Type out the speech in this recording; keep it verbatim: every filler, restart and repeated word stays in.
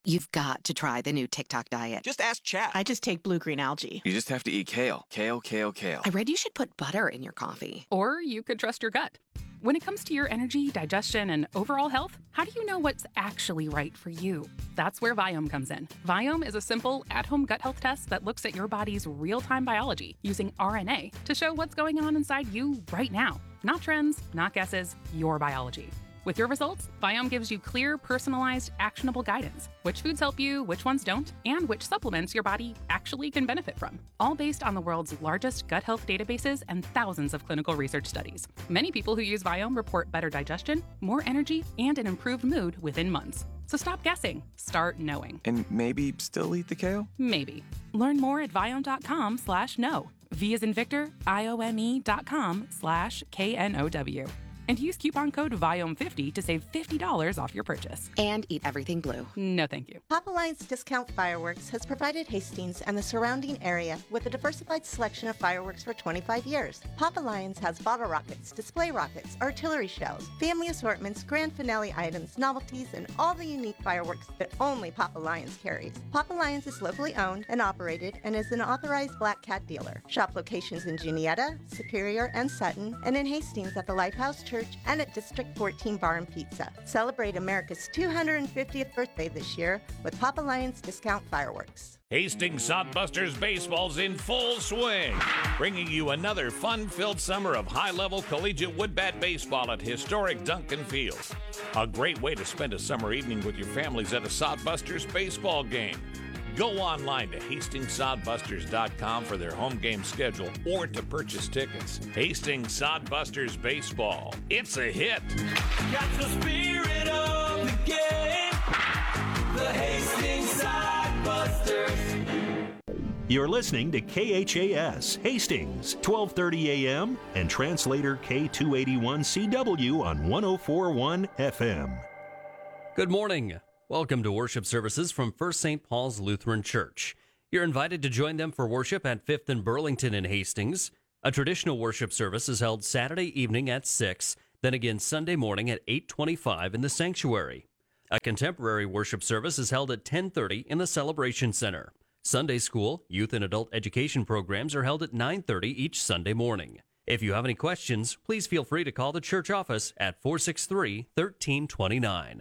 You've got to try the new TikTok diet. Just ask Chat. I just take blue-green algae. You just have to eat kale. Kale, kale, kale. I read you should put butter in your coffee. Or you could trust your gut. When it comes to your energy, digestion, and overall health, how do you know what's actually right for you? That's where Viome comes in. Viome is a simple, at-home gut health test that looks at your body's real-time biology using R N A to show what's going on inside you right now. Not trends, not guesses, your biology. With your results, Viome gives you clear, personalized, actionable guidance. Which foods help you, which ones don't, and which supplements your body actually can benefit from. All based on the world's largest gut health databases and thousands of clinical research studies. Many people who use Viome report better digestion, more energy, and an improved mood within months. So stop guessing. Start knowing. And maybe still eat the kale? Maybe. Learn more at Viome.com slash know. V as in Victor, I O M E dot com slash K N O W. And use coupon code Viome fifty to save fifty dollars off your purchase. And eat everything blue. No, thank you. Papa Lion's Discount Fireworks has provided Hastings and the surrounding area with a diversified selection of fireworks for twenty-five years. Papa Lion's has bottle rockets, display rockets, artillery shells, family assortments, grand finale items, novelties, and all the unique fireworks that only Papa Lion's carries. Papa Lion's is locally owned and operated and is an authorized Black Cat dealer. Shop locations in Juniata, Superior, and Sutton, and in Hastings at the Lighthouse Church and at District fourteen Bar and Pizza. Celebrate America's two hundred fiftieth birthday this year with Papa Lion's Discount Fireworks. Hastings Sodbusters baseball's in full swing, bringing you another fun-filled summer of high-level collegiate wood-bat baseball at historic Duncan Field. A great way to spend a summer evening with your families at a Sodbusters baseball game. Go online to Hastings Sodbusters dot com for their home game schedule or to purchase tickets. Hastings Sodbusters Baseball. It's a hit. Got the spirit of the game. The Hastings Sodbusters. You're listening to K H A S Hastings, twelve thirty a m and translator K two eighty-one C W on one oh four point one F M. Good morning. Welcome to worship services from First Saint Paul's Lutheran Church. You're invited to join them for worship at fifth and Burlington in Hastings. A traditional worship service is held Saturday evening at six, then again Sunday morning at eight twenty-five in the sanctuary. A contemporary worship service is held at ten thirty in the Celebration Center. Sunday school, youth and adult education programs are held at nine thirty each Sunday morning. If you have any questions, please feel free to call the church office at four six three, one three two nine.